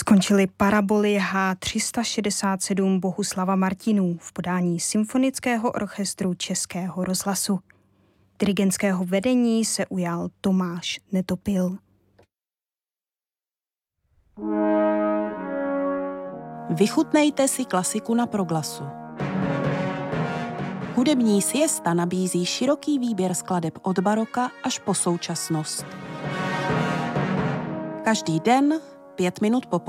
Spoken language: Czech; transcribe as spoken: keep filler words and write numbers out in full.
Skončily paraboly H tři sta šedesát sedm Bohuslava Martinů v podání Symfonického orchestru Českého rozhlasu. Dirigentského vedení se ujal Tomáš Netopil. Vychutnejte si klasiku na Proglasu. Hudební siesta nabízí široký výběr skladeb od baroka až po současnost. Každý den pět minut po